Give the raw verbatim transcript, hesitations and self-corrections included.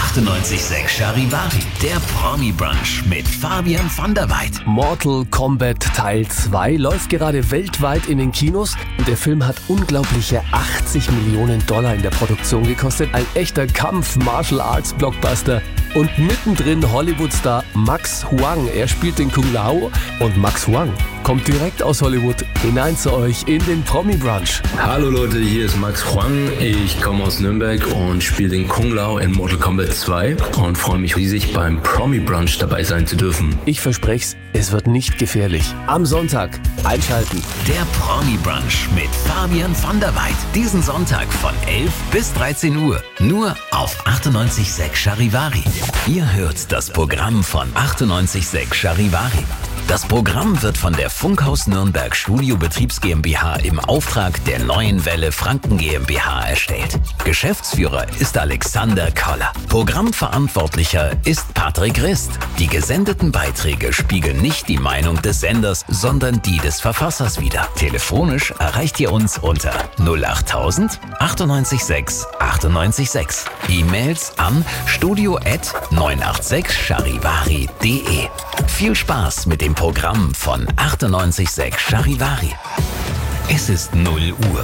achtundneunzig Komma sechs Charivari, der Promi-Brunch mit Fabian van der Weid. Mortal Kombat Teil zwei läuft gerade weltweit in den Kinos und der Film hat unglaubliche achtzig Millionen Dollar in der Produktion gekostet. Ein echter Kampf-Martial-Arts-Blockbuster. Und mittendrin Hollywood-Star Max Huang. Er spielt den Kung Lao und Max Huang kommt direkt aus Hollywood hinein zu euch in den Promi-Brunch. Hallo Leute, hier ist Max Huang. Ich komme aus Nürnberg und spiele den Kung Lao in Mortal Kombat zwei und freue mich riesig, beim Promi-Brunch dabei sein zu dürfen. Ich verspreche es, es wird nicht gefährlich. Am Sonntag einschalten. Der Promi-Brunch mit Fabian van der Weid. Diesen Sonntag von elf bis dreizehn Uhr. Nur auf achtundneunzig Komma sechs Charivari. Ihr hört das Programm von achtundneunzig Komma sechs Charivari. Das Programm wird von der Funkhaus Nürnberg Studiobetriebs GmbH im Auftrag der Neuen Welle Franken GmbH erstellt. Geschäftsführer ist Alexander Koller. Programmverantwortlicher ist Patrick Rist. Die gesendeten Beiträge spiegeln nicht die Meinung des Senders, sondern die des Verfassers wider. Telefonisch erreicht ihr uns unter null acht tausend achtundneunzig Komma sechs achtundneunzig Komma sechs. E-Mails an studio at neun acht sechs charivari punkt de. Viel Spaß mit dem Programm von achtundneunzig Komma sechs Charivari. Es ist null Uhr.